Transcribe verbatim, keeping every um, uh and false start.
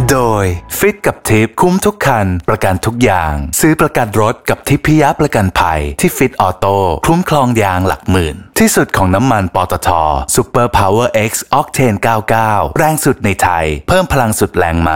โดยฟิตกับทิปคุ้มทุกคันประกันทุกอย่างซื้อประกันรถกับทิพยประกันภัยที่ฟิตออโต้คุ้มครองยางหลักหมื่นที่สุดของน้ำมันปตท Super Power X Octane เก้าสิบเก้าแรงสุดในไทยเพิ่มพลังสุดแรงม้า